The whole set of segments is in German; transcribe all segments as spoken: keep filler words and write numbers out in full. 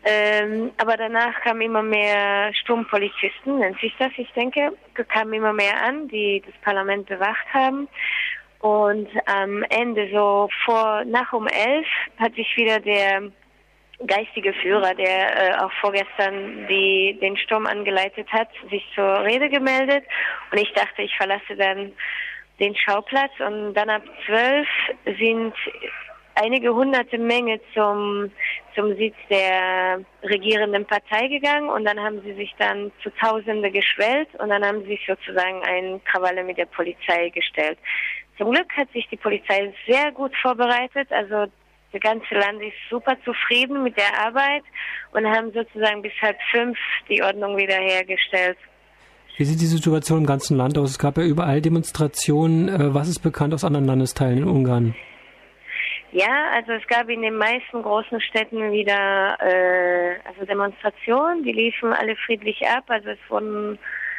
Ähm, aber danach kamen immer mehr Sturmpolizisten, nennt sich das, ich denke, kamen immer mehr an, die das Parlament bewacht haben. Und am Ende, so vor nach um elf, hat sich wieder der geistige Führer, der äh, auch vorgestern die, den Sturm angeleitet hat, sich zur Rede gemeldet. Und ich dachte, ich verlasse dann den Schauplatz. Und dann ab zwölf sind einige hunderte Menge zum, zum Sitz der regierenden Partei gegangen. Und dann haben sie sich dann zu Tausende geschwellt. Und dann haben sie sich sozusagen einen Krawalle mit der Polizei gestellt. Zum Glück hat sich die Polizei sehr gut vorbereitet. Also das ganze Land ist super zufrieden mit der Arbeit und haben sozusagen bis halb fünf die Ordnung wiederhergestellt. Wie sieht die Situation im ganzen Land aus? Es gab ja überall Demonstrationen. Was ist bekannt aus anderen Landesteilen in Ungarn? Ja, also es gab in den meisten großen Städten wieder äh, also Demonstrationen, die liefen alle friedlich ab. Also es wurden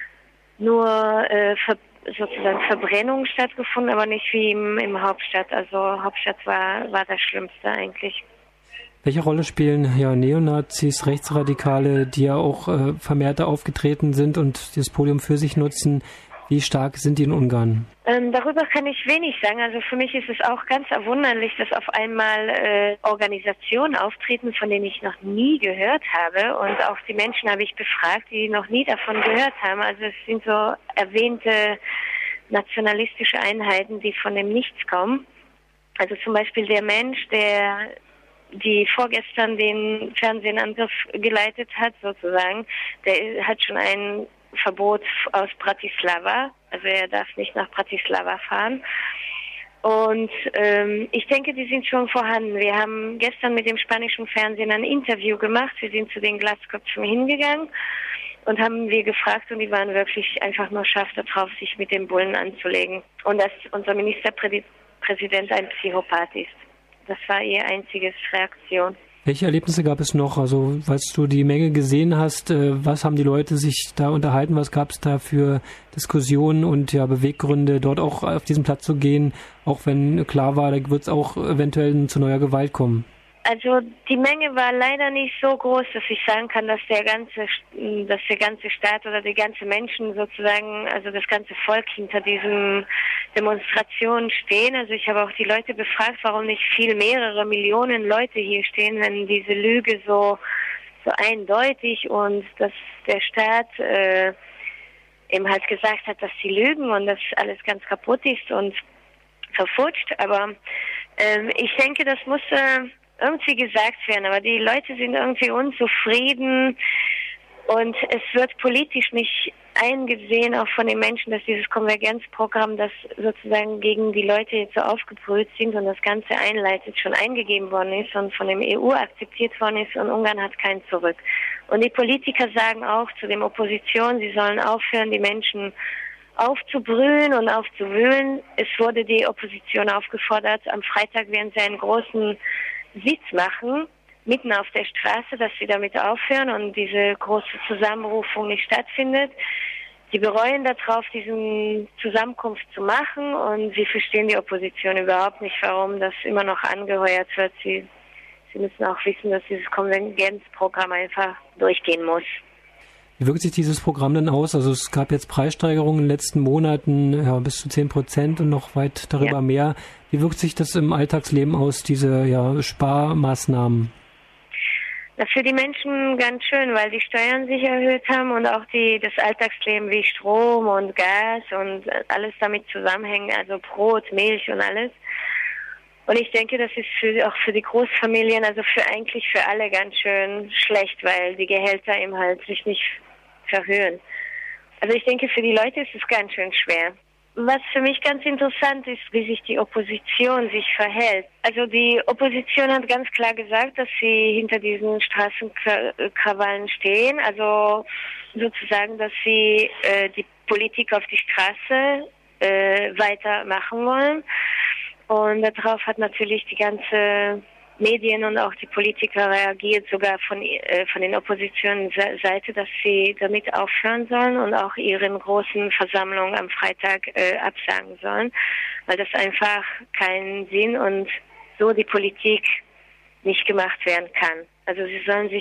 nur äh, ver- sozusagen Verbrennungen stattgefunden, aber nicht wie im, im Hauptstadt. Also Hauptstadt war, war das Schlimmste eigentlich. Welche Rolle spielen ja Neonazis, Rechtsradikale, die ja auch äh, vermehrter aufgetreten sind und das Podium für sich nutzen? Wie stark sind die in Ungarn? Ähm, darüber kann ich wenig sagen. Also für mich ist es auch ganz verwunderlich, dass auf einmal äh, Organisationen auftreten, von denen ich noch nie gehört habe. Und auch die Menschen habe ich befragt, die noch nie davon gehört haben. Also es sind so erwähnte nationalistische Einheiten, die von dem Nichts kommen. Also zum Beispiel der Mensch, der die vorgestern den Fernsehangriff geleitet hat, sozusagen, der hat schon ein Verbot aus Bratislava, also er darf nicht nach Bratislava fahren. Und ähm, ich denke, die sind schon vorhanden. Wir haben gestern mit dem spanischen Fernsehen ein Interview gemacht. Wir sind zu den Glatzköpfen hingegangen und haben wir gefragt und die waren wirklich einfach nur scharf darauf, sich mit den Bullen anzulegen. Und dass unser Ministerpräsident ein Psychopath ist. Das war ihre einzige Reaktion. Welche Erlebnisse gab es noch? Also, was du die Menge gesehen hast, was haben die Leute sich da unterhalten? Was gab es da für Diskussionen und ja Beweggründe, dort auch auf diesen Platz zu gehen, auch wenn klar war, da wird es auch eventuell zu neuer Gewalt kommen? Also die Menge war leider nicht so groß, dass ich sagen kann, dass der ganze, dass der ganze Staat oder die ganze Menschen sozusagen, also das ganze Volk hinter diesen Demonstrationen stehen. Also ich habe auch die Leute befragt, warum nicht viel mehrere Millionen Leute hier stehen, wenn diese Lüge so so eindeutig und dass der Staat äh, eben halt gesagt hat, dass sie lügen und dass alles ganz kaputt ist und verfutscht. Aber ähm, ich denke, das muss äh, irgendwie gesagt werden, aber die Leute sind irgendwie unzufrieden und es wird politisch nicht eingesehen, auch von den Menschen, dass dieses Konvergenzprogramm, das sozusagen gegen die Leute jetzt so aufgebrüht sind und das Ganze einleitet, schon eingegeben worden ist und von dem E U akzeptiert worden ist und Ungarn hat kein Zurück. Und die Politiker sagen auch zu der Opposition, sie sollen aufhören, die Menschen aufzubrühen und aufzuwühlen. Es wurde die Opposition aufgefordert, am Freitag werden sie einen großen Sitz machen, mitten auf der Straße, dass sie damit aufhören und diese große Zusammenrufung nicht stattfindet. Sie bereuen darauf, diese Zusammenkunft zu machen und sie verstehen die Opposition überhaupt nicht, warum das immer noch angeheuert wird. Sie, sie müssen auch wissen, dass dieses Konvergenzprogramm einfach durchgehen muss. Wie wirkt sich dieses Programm denn aus? Also es gab jetzt Preissteigerungen in den letzten Monaten, ja, bis zu zehn Prozent und noch weit darüber ja. mehr. Wie wirkt sich das im Alltagsleben aus, diese ja, Sparmaßnahmen? Das für die Menschen ganz schön, weil die Steuern sich erhöht haben und auch die das Alltagsleben wie Strom und Gas und alles damit zusammenhängt, also Brot, Milch und alles. Und ich denke, das ist für, auch für die Großfamilien, also für eigentlich für alle ganz schön schlecht, weil die Gehälter eben halt sich nicht verhöhen. Also ich denke, für die Leute ist es ganz schön schwer. Was für mich ganz interessant ist, wie sich die Opposition sich verhält. Also die Opposition hat ganz klar gesagt, dass sie hinter diesen Straßenkrawallen stehen. Also sozusagen, dass sie äh, die Politik auf die Straße äh, weitermachen wollen. Und darauf hat natürlich die ganze Medien und auch die Politiker reagiert, sogar von äh, von den Oppositionsseite, dass sie damit aufhören sollen und auch ihren großen Versammlungen am Freitag äh, absagen sollen, weil das einfach keinen Sinn und so die Politik nicht gemacht werden kann. Also sie sollen sich